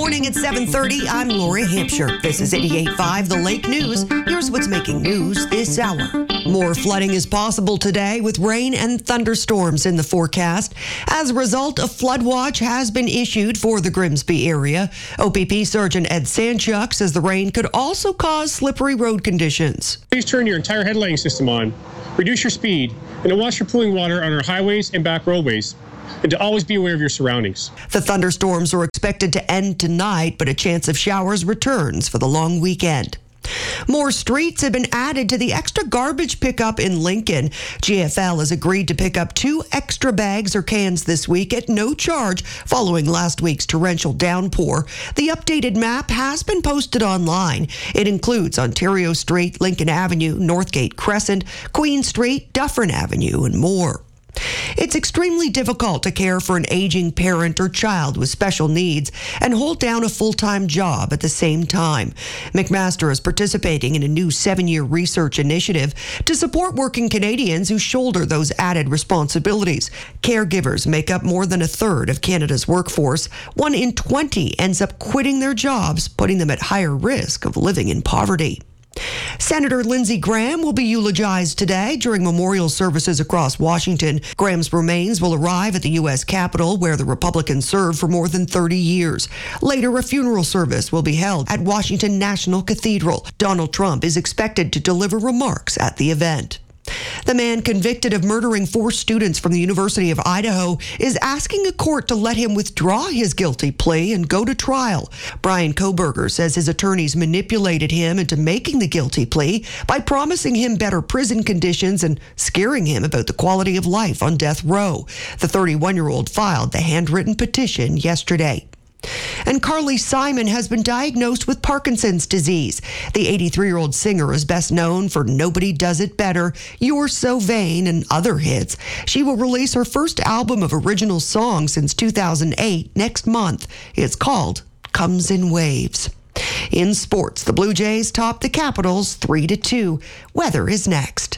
morning at 7:30. I'm Lori Hampshire. This is 88.5 The Lake News. Here's what's making news this hour. More flooding is possible today with rain and thunderstorms in the forecast. As a result, a flood watch has been issued for the Grimsby area. OPP Sergeant Ed Sanchuk says the rain could also cause slippery road conditions. Please turn your entire headlighting system on, reduce your speed, and to watch for pooling water on our highways and back roadways, and to always be aware of your surroundings. The thunderstorms are expected to end tonight, but a chance of showers returns for the long weekend. More streets have been added to the extra garbage pickup in Lincoln. GFL has agreed to pick up 2 extra bags or cans this week at no charge following last week's torrential downpour. The updated map has been posted online. It includes Ontario Street, Lincoln Avenue, Northgate Crescent, Queen Street, Dufferin Avenue, and more. It's extremely difficult to care for an aging parent or child with special needs and hold down a full-time job at the same time. McMaster is participating in a new 7-year research initiative to support working Canadians who shoulder those added responsibilities. Caregivers make up more than a third of Canada's workforce. 1 in 20 ends up quitting their jobs, putting them at higher risk of living in poverty. Senator Lindsey Graham will be eulogized today during memorial services across Washington. Graham's remains will arrive at the U.S. Capitol, where the Republican served for more than 30 years. Later, a funeral service will be held at Washington National Cathedral. Donald Trump is expected to deliver remarks at the event. The man convicted of murdering 4 students from the University of Idaho is asking a court to let him withdraw his guilty plea and go to trial. Brian Koberger says his attorneys manipulated him into making the guilty plea by promising him better prison conditions and scaring him about the quality of life on death row. The 31-year-old filed the handwritten petition yesterday. And Carly Simon has been diagnosed with Parkinson's disease. The 83-year-old singer is best known for Nobody Does It Better, You're So Vain, and other hits. She will release her first album of original songs since 2008 next month. It's called Comes in Waves. In sports, the Blue Jays top the Capitals 3-2. Weather is next.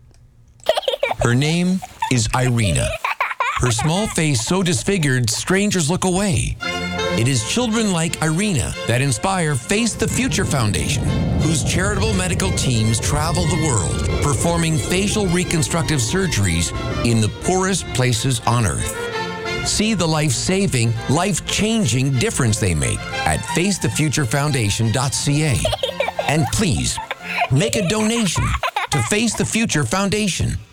Her name is Irina. Her small face so disfigured, strangers look away. It is children like Irina that inspire Face the Future Foundation, whose charitable medical teams travel the world, performing facial reconstructive surgeries in the poorest places on Earth. See the life-saving, life-changing difference they make at facethefuturefoundation.ca. And please, make a donation to Face the Future Foundation.